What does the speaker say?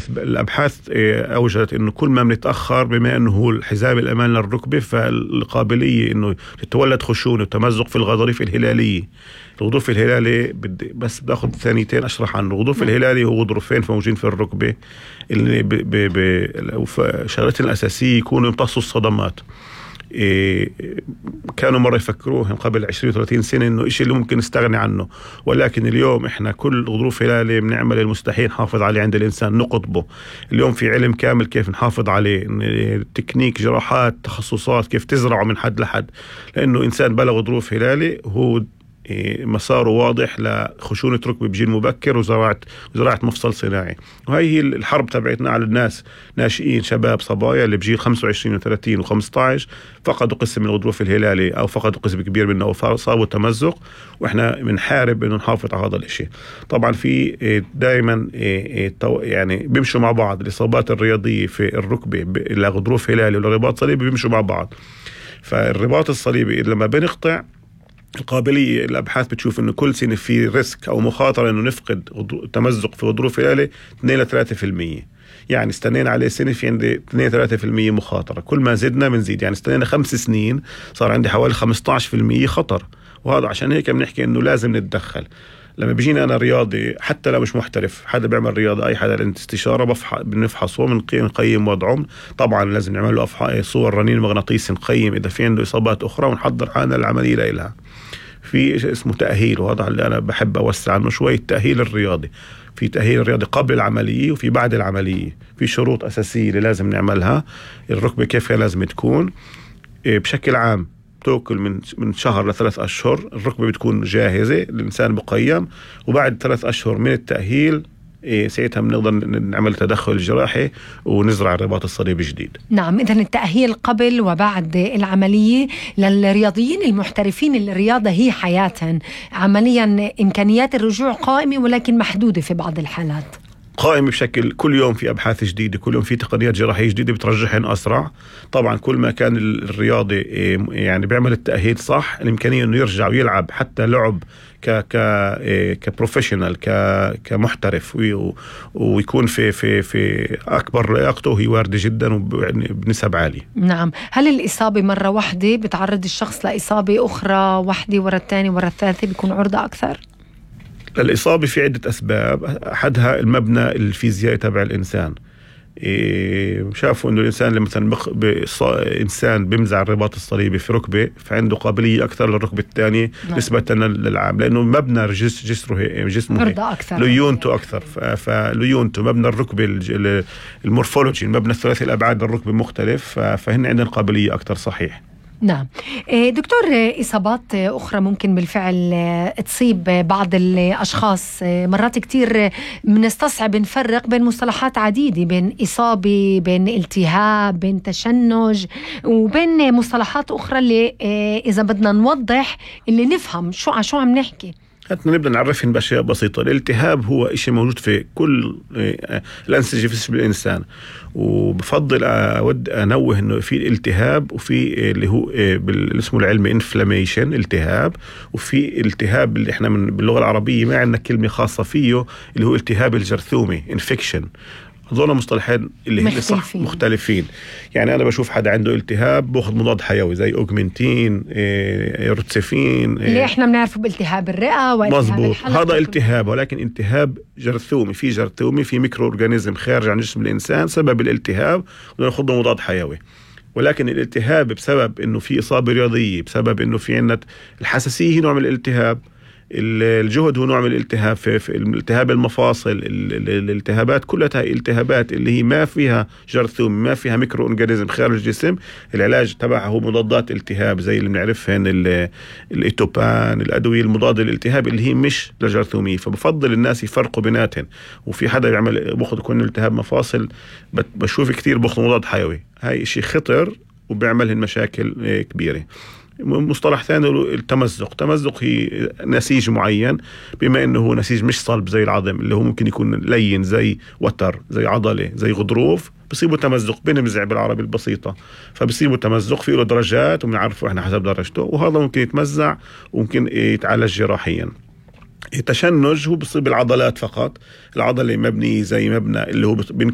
الأبحاث أوجدت إنه كل ما بنتأخر بما إنه هو الحزام الأمان للركبة، فالقابلية إنه تتولد خشونة وتمزق في الغضاريف الهلالية. الغضروف الهلالي بس باخذ ثانيتين أشرح عنه. الغضروف الهلالي هو غضروفين موجودين في الركبة اللي شغلتهم الأساسية يكونوا يمتصوا الصدمات. كانوا مرة يفكروهم قبل 20-30 سنة إنه إشي اللي ممكن نستغني عنه، ولكن اليوم إحنا كل غضروف هلالي بنعمل المستحيل نحافظ عليه عند الإنسان، نقطبه. اليوم في علم كامل كيف نحافظ عليه، تكنيك، جراحات، تخصصات، كيف تزرعه من حد لحد، لأنه إنسان بلا غضروف هلالي هو مساره واضح لخشونة ركبة بجيل مبكر وزراعة مفصل صناعي. وهي هي الحرب تبعتنا على الناس ناشئين شباب صبايا اللي بجيل 25 و30 و15 فقدوا قسم من الغضروف الهلالي أو فقدوا قسم كبير منه وصابوا تمزق، وإحنا بنحارب إنه نحافظ على هذا الإشي. طبعا في دائما يعني بيمشوا مع بعض الإصابات الرياضية في الركبة لغضروف هلالي والرباط صليبي بيمشوا مع بعض. فالرباط الصليبي لما بنقطع القابلية، الأبحاث بتشوف إنه كل سنة في ريسك أو مخاطرة إنه نفقد تمزق في غضروف هلالي 2-3%. يعني استنينا عليه سنة في عندي 2-3% مخاطرة، كل ما زدنا بنزيد. يعني استنينا 5 سنين صار عندي حوالي 15% خطر. وهذا عشان هيك بنحكي إنه لازم نتدخل. لما بيجينا أنا رياضي حتى لو مش محترف، حدا بيعمل رياضة، أي حدا استشارة بنفحصه، نقيم وضعه. طبعا لازم نعمل له صور رنين مغناطيسي، نقيم إذا في عنده إصابات أخرى ونحضر حالنا العملية لها. في اسمه تأهيل، وهذا اللي أنا بحب أوسع عنه شوي، التأهيل الرياضي. في تأهيل الرياضي قبل العملية وفي بعد العملية. في شروط أساسية اللي لازم نعملها. الركبة كيف لازم تكون بشكل عام، توكل من شهر ل3 أشهر الركبة بتكون جاهزة، الإنسان بقيم. وبعد 3 أشهر من التأهيل ساعتها بنقدر نعمل تدخل جراحي ونزرع الرباط الصليبي جديد. نعم، إذن التأهيل قبل وبعد العملية للرياضيين المحترفين. الرياضة هي حياة، عمليا إمكانيات الرجوع قائمة ولكن محدودة في بعض الحالات. قائم بشكل كل يوم في أبحاث جديدة، كل يوم في تقنيات جراحية جديدة بترجحهم أسرع. طبعا كل ما كان الرياضي يعني بيعمل التأهيل صح، الإمكانية إنه يرجع ويلعب حتى لعب كبروفيشنال كمحترف ويكون في أكبر لياقته هي واردة جدا وبنسب عالية. نعم. هل الإصابة مرة واحدة بتعرض الشخص لإصابة أخرى واحدة ورا الثانية ورا الثالثة بيكون عرضة أكثر؟ الإصابة في عدة أسباب، أحدها المبنى الفيزيائي تبع الإنسان. شافوا إنه الإنسان لما مثلا إنسان بمزع الرباط الصليبي في ركبة فعنده قابلية أكثر للركبة الثانية نسبة للعام، لأنه مبنى جسمه ليونته أكثر. فليونته مبنى الركبة المورفولوجي، المبنى الثلاثي الأبعاد الركبة مختلف، فهن عندنا قابلية أكثر. صحيح. نعم. دكتور، إصابات أخرى ممكن بالفعل تصيب بعض الأشخاص. مرات كتير بنستصعب نفرق بين مصطلحات عديدة، بين إصابة، بين التهاب، بين تشنج، وبين مصطلحات أخرى اللي إذا بدنا نوضح اللي نفهم شو عم نحكي. حتى نبدأ نعرفهم بأشياء بسيطة. الالتهاب هو إشي موجود في كل الأنسجة في جسم الإنسان، وبفضل أود أنوه إنه في الالتهاب وفي اللي هو بالاسم العلمي انفلاميشن، التهاب، وفي التهاب اللي إحنا باللغة العربية ما عندنا كلمة خاصة فيه اللي هو التهاب الجرثومي انفكشن. هذول مصطلحين اللي صح مختلفين. يعني أنا بشوف حدا عنده التهاب باخذ مضاد حيوي زي أوغمنتين، روتسيفين، اللي إحنا بنعرفه بالتهاب الرئة مظبوط. هذا التهاب، ولكن التهاب جرثومي، في جرثومي، في ميكرو أورجانيزم خارج عن جسم الإنسان سبب الالتهاب وناخذ له مضاد حيوي. ولكن الالتهاب بسبب إنه في إصابة رياضية، بسبب إنه في عندنا الحساسية، نوع من الالتهاب. الجهد هو نوع من الالتهاب، في الالتهاب المفاصل. الالتهابات كلها التهابات اللي هي ما فيها جرثوم، ما فيها ميكرو اورجانيزم خارج الجسم، العلاج تبعها هو مضادات التهاب زي اللي بنعرفهن الايتوبان، الادويه المضاده للالتهاب اللي هي مش لجرثوميه. فبفضل الناس يفرقوا بيناتهم. وفي حدا يعمل باخذ يكون التهاب مفاصل بشوف كتير باخذ مضاد حيوي، هاي شيء خطر وبيعملهن مشاكل كبيره. مصطلح ثاني التمزق. تمزق هي نسيج معين، بما انه هو نسيج مش صلب زي العظم اللي هو ممكن يكون لين زي وتر، زي عضلة، زي غضروف، بصيبه تمزق، بنمزع بالعربي البسيطة. فبصيبه تمزق، فيه له درجات وبنعرفه احنا حسب درجته، وهذا ممكن يتمزع وممكن يتعالج جراحيا. التشنج هو بصيب العضلات فقط، العضلة مبنية زي مبنى اللي هو